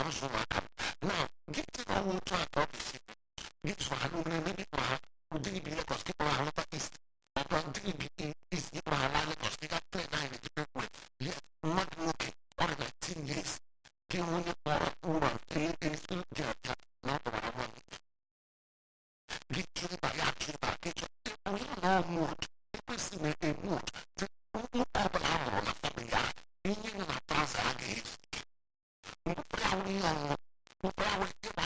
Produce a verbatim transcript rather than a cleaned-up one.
consumakan. Nah, gitu kamu atau gitu hanune ni pa udi bi ko sti pa hala ta is pa udi bi is ni pa hala ko sti ka te na ni ke ko ye mat mo ke ora na tingis ke mo ni pa ura ke ni su ja ta na pa ma gitu ni pa ya ki pa ke o no mo e si me e mo un pa pa la familia e ni na ta sa ke un pa ni un pa